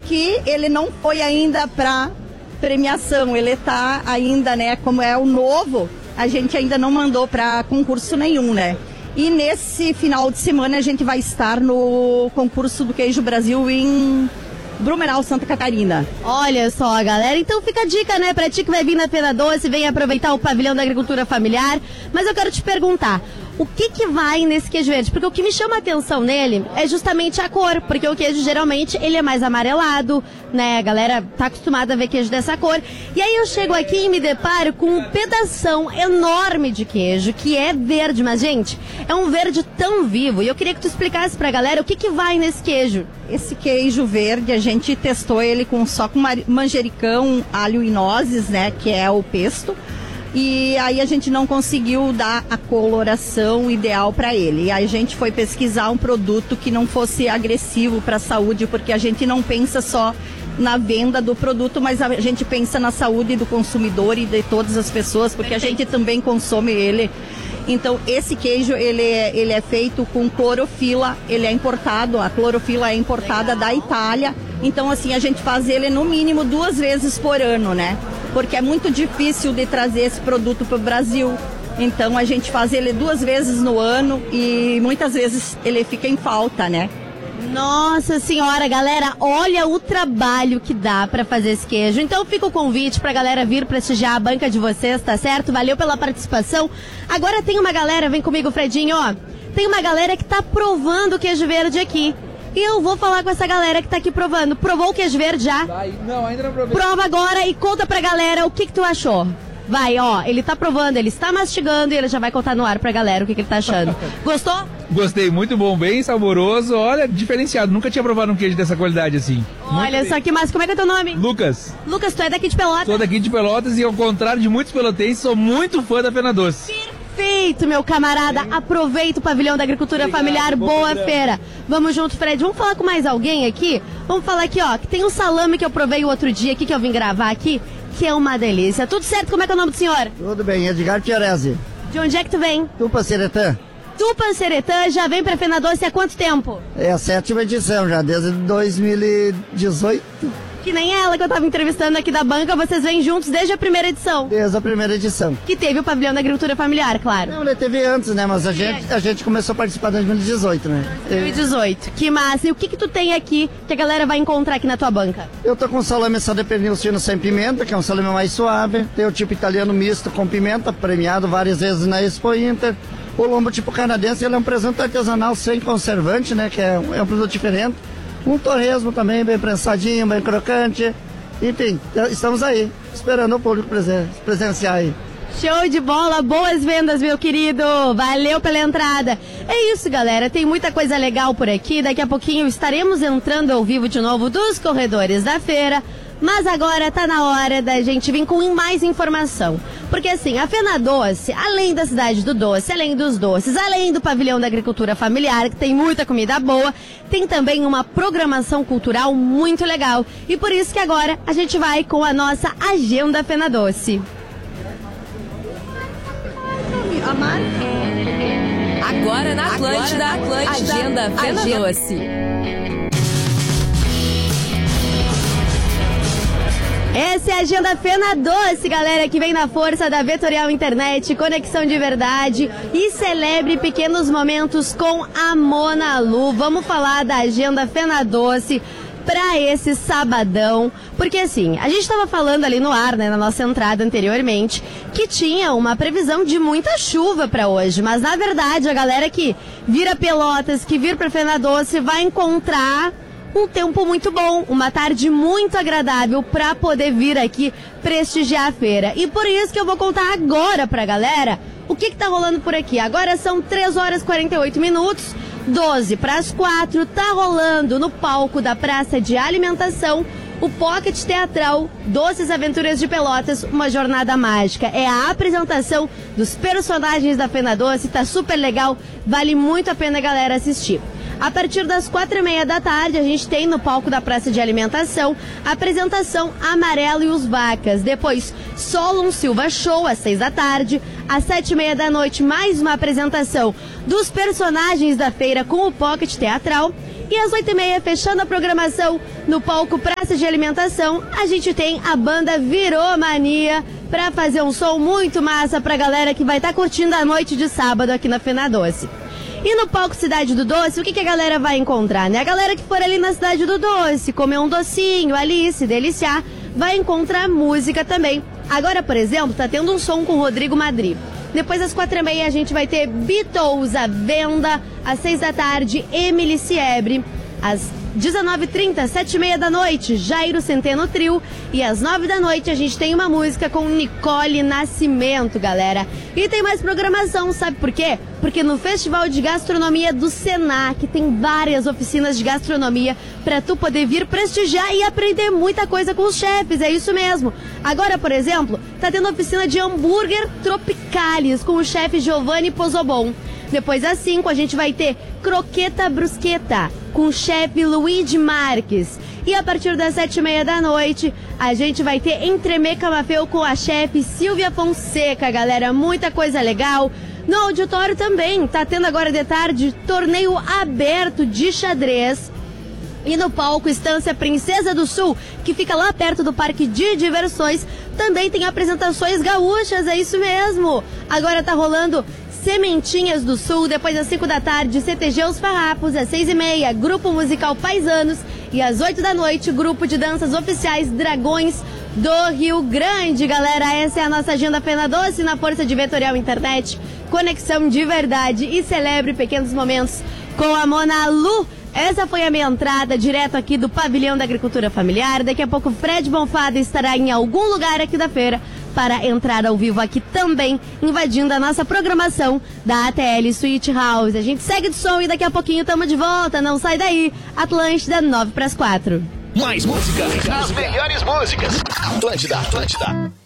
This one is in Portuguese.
que ele não foi ainda para premiação, ele tá ainda, né, como é o novo, a gente ainda não mandou para concurso nenhum, né? E nesse final de semana a gente vai estar no concurso do Queijo Brasil em Blumenau, Santa Catarina. Olha só, galera, então fica a dica, né, pra ti que vai vir na Fena Doce, vem aproveitar o pavilhão da agricultura familiar, mas eu quero te perguntar, o que vai nesse queijo verde? Porque o que me chama a atenção nele é justamente a cor, porque o queijo geralmente ele é mais amarelado, né, a galera tá acostumada a ver queijo dessa cor, e aí eu chego aqui e me deparo com um pedação enorme de queijo, que é verde, mas gente, é um verde tão vivo, e eu queria que tu explicasse pra galera o que vai nesse queijo. Esse queijo verde, a gente testou ele só com manjericão, alho e nozes, né, que é o pesto. E aí a gente não conseguiu dar a coloração ideal para ele. E aí a gente foi pesquisar um produto que não fosse agressivo para a saúde, porque a gente não pensa só na venda do produto, mas a gente pensa na saúde do consumidor e de todas as pessoas, porque a gente também consome ele. Então, esse queijo, ele é feito com clorofila, ele é importado, a clorofila é importada da Itália. Então, assim, a gente faz ele no mínimo 2 vezes por ano, né? Porque é muito difícil de trazer esse produto para o Brasil. Então, a gente faz ele 2 vezes no ano e muitas vezes ele fica em falta, né? Nossa senhora, galera, olha o trabalho que dá pra fazer esse queijo. Então fica o convite pra galera vir prestigiar a banca de vocês, tá certo? Valeu pela participação. Agora tem uma galera, vem comigo, Fredinho, ó. Tem uma galera que tá provando o queijo verde aqui. E eu vou falar com essa galera que tá aqui provando. Provou o queijo verde já? Não, ainda não provei. Prova agora e conta pra galera o que tu achou. Vai, ó, ele tá provando, ele está mastigando e ele já vai contar no ar pra galera o que ele tá achando. Gostou? Gostei, muito bom, bem saboroso, olha, diferenciado, nunca tinha provado um queijo dessa qualidade assim. Olha só que massa, como é que é teu nome? Lucas. Lucas, tu é daqui de Pelotas? Sou daqui de Pelotas e ao contrário de muitos pelotenses, sou muito fã da Fena Doce. Perfeito, meu camarada, aproveita o pavilhão da agricultura familiar, boa feira. Vamos junto, Fred, vamos falar com mais alguém aqui? Vamos falar aqui, ó, que tem um salame que eu provei o outro dia aqui, que eu vim gravar aqui, que é uma delícia. Tudo certo? Como é que é o nome do senhor? Tudo bem, Edgar Fiorese. De onde é que tu vem? Tupanciretã. Tupanciretã, já vem pra Fena Doce há quanto tempo? É a 7ª edição já, desde 2018. Que nem ela que eu tava entrevistando aqui da banca, vocês vêm juntos desde a primeira edição. Desde a primeira edição. Que teve o pavilhão da agricultura familiar, claro. Não, ele teve antes, né, mas a gente começou a participar em 2018, né? 2018, que massa. E o que tu tem aqui que a galera vai encontrar aqui na tua banca? Eu tô com salame só de pernil suíno sem pimenta, que é um salame mais suave. Tem o tipo italiano misto com pimenta, premiado várias vezes na Expo Inter. O lombo tipo canadense, ele é um presunto artesanal sem conservante, né, que é um produto diferente. Um torresmo também, bem prensadinho, bem crocante. Enfim, estamos aí, esperando o público presenciar aí. Show de bola, boas vendas, meu querido. Valeu pela entrada. É isso, galera, tem muita coisa legal por aqui. Daqui a pouquinho estaremos entrando ao vivo de novo dos corredores da feira. Mas agora tá na hora da gente vir com mais informação. Porque assim, a Fena Doce, além da cidade do doce, além dos doces, além do pavilhão da agricultura familiar, que tem muita comida boa, tem também uma programação cultural muito legal. E por isso que agora a gente vai com a nossa Agenda Fena Doce. Agora na Atlântida, Agenda Fena Doce. Essa é a Agenda Fena Doce, galera, que vem na força da Vetorial Internet, conexão de verdade e celebre pequenos momentos com a Mona Lu. Vamos falar da Agenda Fena Doce para esse sabadão, porque assim, a gente estava falando ali no ar, né, na nossa entrada anteriormente, que tinha uma previsão de muita chuva para hoje, mas na verdade a galera que vira Pelotas, que vir para Fena Doce vai encontrar um tempo muito bom, uma tarde muito agradável para poder vir aqui prestigiar a feira. E por isso que eu vou contar agora pra galera o que tá rolando por aqui. Agora são 3 horas e 48 minutos, 12 para as 4, tá rolando no palco da Praça de Alimentação o Pocket Teatral Doces Aventuras de Pelotas, uma jornada mágica. É a apresentação dos personagens da Fena Doce, tá super legal, vale muito a pena a galera assistir. A partir das 4h30 da tarde, a gente tem no palco da Praça de Alimentação a apresentação Amarelo e os Vacas. Depois, Solon Silva Show, às 6 da tarde. Às 7h30 da noite, mais uma apresentação dos personagens da feira com o Pocket Teatral. E às 8h30, fechando a programação no palco Praça de Alimentação, a gente tem a banda Viromania para fazer um som muito massa pra galera que vai estar curtindo a noite de sábado aqui na Fena Doce. E no palco Cidade do Doce, o que a galera vai encontrar, né? A galera que for ali na Cidade do Doce, comer um docinho ali, se deliciar, vai encontrar música também. Agora, por exemplo, tá tendo um som com o Rodrigo Madri. Depois, às 4h30, a gente vai ter Beatles à venda. Às 6 da tarde, Emily Siebre. Às 19h30, 7h30 da noite, Jairo Centeno Trio. E às 9 da noite, a gente tem uma música com Nicole Nascimento, galera. E tem mais programação, sabe por quê? Porque no Festival de Gastronomia do Senac tem várias oficinas de gastronomia para tu poder vir prestigiar e aprender muita coisa com os chefes, é isso mesmo. Agora, por exemplo, tá tendo oficina de hambúrguer Tropicalis com o chefe Giovanni Pozobon. Depois às 5 a gente vai ter Croqueta Brusqueta com o chefe Luigi Marques. E a partir das 7h30 da noite a gente vai ter Entremê Camafeu com a chefe Silvia Fonseca, galera. Muita coisa legal. No auditório também tá tendo agora de tarde torneio aberto de xadrez. E no palco Estância Princesa do Sul, que fica lá perto do Parque de Diversões, também tem apresentações gaúchas, é isso mesmo. Agora tá rolando Sementinhas do Sul, depois das 5 da tarde, CTG Os Farrapos, às 6h30, Grupo Musical Paisanos, e às 8 da noite, Grupo de Danças Oficiais Dragões do Rio Grande, galera. Essa é a nossa agenda Fena Doce na força de Vetorial Internet, conexão de verdade e celebre pequenos momentos com a Mona Lu. Essa foi a minha entrada direto aqui do Pavilhão da Agricultura Familiar. Daqui a pouco Fred Bonfada estará em algum lugar aqui da feira para entrar ao vivo aqui também, invadindo a nossa programação da ATL Sweet House. A gente segue de som e daqui a pouquinho estamos de volta. Não sai daí. Atlântida, 9 para as 4. Mais música, as melhores músicas. Atlântida.